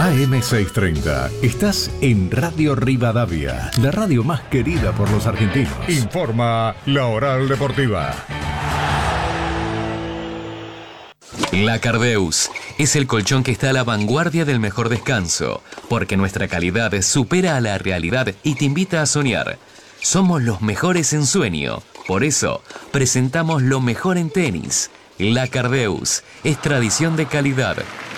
AM630. Estás en Radio Rivadavia, la radio más querida por los argentinos. Informa La Oral Deportiva. La Cardeus es el colchón que está a la vanguardia del mejor descanso, porque nuestra calidad supera a la realidad y te invita a soñar. Somos los mejores en sueño, por eso presentamos lo mejor en tenis. La Cardeus es tradición de calidad.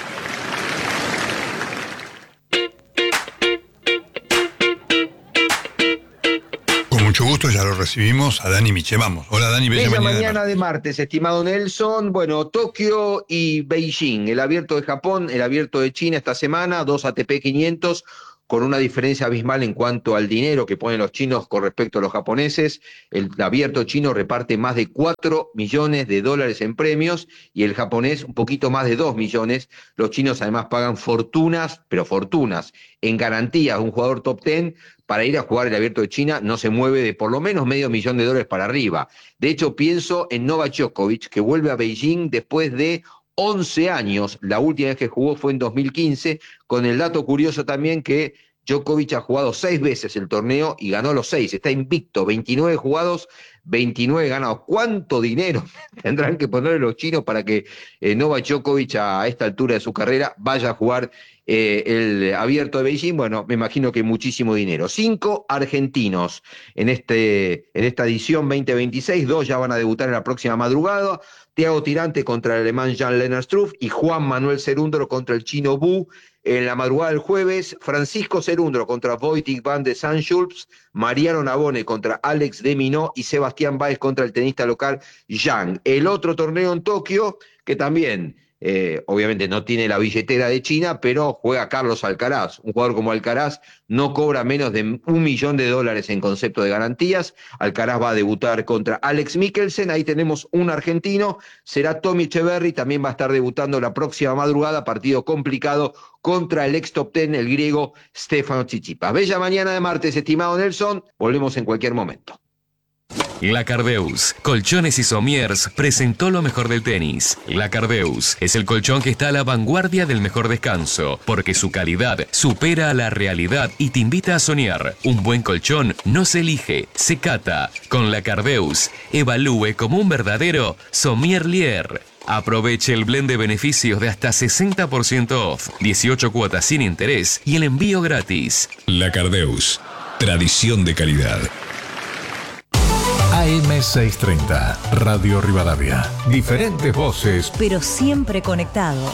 Mucho gusto, ya lo recibimos a Dani Miche. Vamos. Hola Dani, bella mañana de martes, estimado Nelson. Bueno, Tokio y Beijing, el abierto de Japón, el abierto de China esta semana, 2 ATP 500, con una diferencia abismal en cuanto al dinero que ponen los chinos con respecto a los japoneses. El abierto chino reparte más de 4 millones de dólares en premios y el japonés un poquito más de 2 millones. Los chinos además pagan fortunas, pero fortunas, en garantías. Un jugador top 10 para ir a jugar el abierto de China no se mueve de por lo menos $500 millones para arriba. De hecho, pienso en Novak Djokovic, que vuelve a Beijing después de 11 años. La última vez que jugó fue en 2015, con el dato curioso también que Djokovic ha jugado 6 veces el torneo y ganó los 6. Está invicto, 29 jugados, 29 ganados. ¿Cuánto dinero tendrán que ponerle los chinos para que Novak Djokovic a esta altura de su carrera vaya a jugar el abierto de Beijing? Bueno, me imagino que muchísimo dinero. 5 argentinos en esta edición 2026, 2 ya van a debutar en la próxima madrugada. Thiago Tirante contra el alemán Jan-Lennard Struff y Juan Manuel Cerúndolo contra el chino Bu. En la madrugada del jueves, Francisco Cerúndolo contra Wojtek van de Sanschulps, Mariano Navone contra Alex de Minaur y Sebastián Báez contra el tenista local Yang. El otro torneo en Tokio, que también obviamente no tiene la billetera de China, pero juega Carlos Alcaraz. Un jugador como Alcaraz no cobra menos de $1 millón en concepto de garantías. Alcaraz va a debutar contra Alex Mikkelsen. Ahí tenemos un argentino, será Tommy Echeverry, también va a estar debutando la próxima madrugada, partido complicado contra el ex top 10, el griego Stefano Tsitsipas. Bella mañana de martes, estimado Nelson, volvemos en cualquier momento. La Cardeus, Colchones y Somiers, presentó lo mejor del tenis. La Cardeus es el colchón que está a la vanguardia del mejor descanso, porque su calidad supera a la realidad y te invita a soñar. Un buen colchón no se elige, se cata. Con La Cardeus, evalúe como un verdadero sommelier. Aproveche el blend de beneficios de hasta 60% off, 18 cuotas sin interés y el envío gratis. La Cardeus, tradición de calidad. AM630, Radio Rivadavia. Diferentes voces, pero siempre conectados.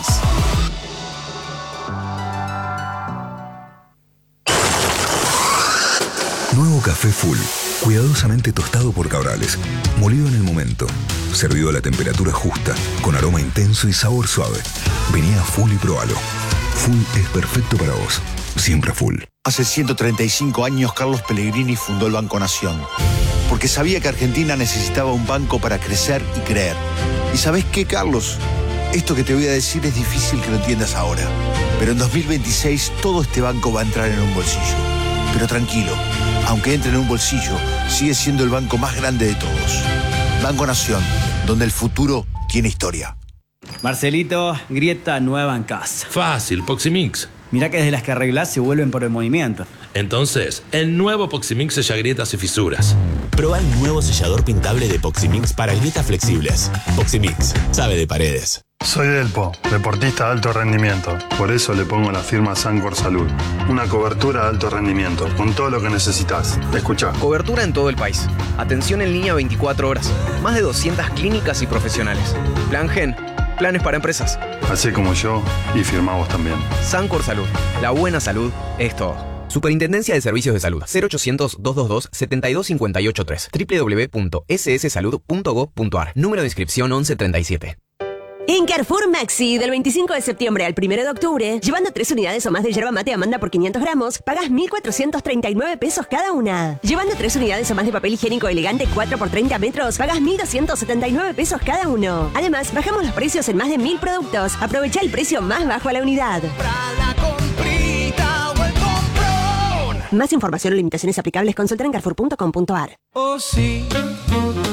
Nuevo café Full, cuidadosamente tostado por Cabrales, molido en el momento, servido a la temperatura justa, con aroma intenso y sabor suave. Vení a Full y probalo. Full es perfecto para vos, siempre Full. Hace 135 años Carlos Pellegrini fundó el Banco Nación, porque sabía que Argentina necesitaba un banco para crecer y creer. ¿Y sabés qué, Carlos? Esto que te voy a decir es difícil que lo entiendas ahora, pero en 2026 todo este banco va a entrar en un bolsillo. Pero tranquilo, aunque entre en un bolsillo, sigue siendo el banco más grande de todos. Banco Nación, donde el futuro tiene historia. Marcelito, grieta nueva en casa. Fácil, Poximix. Mirá que desde las que arreglás se vuelven por el movimiento. Entonces, el nuevo Poximix sella grietas y fisuras. Proba el nuevo sellador pintable de Poximix para grietas flexibles. Poximix, sabe de paredes. Soy Delpo, deportista de alto rendimiento. Por eso le pongo la firma Sancor Salud. Una cobertura de alto rendimiento, con todo lo que necesitas. Escucha. Cobertura en todo el país. Atención en línea 24 horas. Más de 200 clínicas y profesionales. Plan Gen. Planes para empresas. Así como yo, y firmamos también. Sancor Salud. La buena salud es todo. Superintendencia de Servicios de Salud. 0800-222-72583. www.sssalud.gov.ar. Número de inscripción 1137. En Carrefour Maxi, del 25 de septiembre al 1 de octubre, llevando 3 unidades o más de yerba mate Amanda por 500 gramos, pagas 1.439 pesos cada una. Llevando 3 unidades o más de papel higiénico elegante 4 por 30 metros, pagas 1.279 pesos cada uno. Además, bajamos los precios en más de 1.000 productos. Aprovecha el precio más bajo a la unidad. Más información o limitaciones aplicables, consulta en carrefour.com.ar. Oh sí,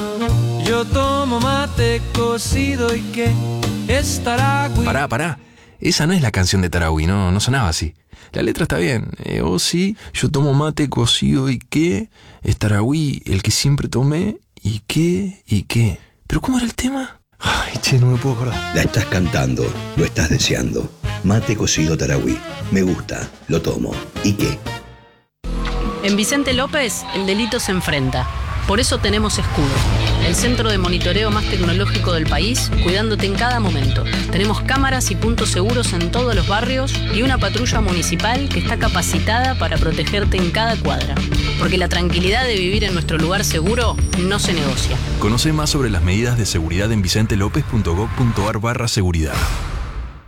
yo tomo mate cocido y que estará... Pará. esa no es la canción de Tarahui, no sonaba así. La letra está bien. Oh sí, yo tomo mate cocido y qué. Es Tarahui el que siempre tomé y qué. ¿Pero cómo era el tema? Ay, che, no me puedo acordar. La estás cantando, lo estás deseando. Mate cocido Tarahui. Me gusta, lo tomo. ¿Y qué? En Vicente López, el delito se enfrenta. Por eso tenemos Escudo, el centro de monitoreo más tecnológico del país, cuidándote en cada momento. Tenemos cámaras y puntos seguros en todos los barrios y una patrulla municipal que está capacitada para protegerte en cada cuadra. Porque la tranquilidad de vivir en nuestro lugar seguro no se negocia. Conoce más sobre las medidas de seguridad en vicentelopez.gov.ar/seguridad.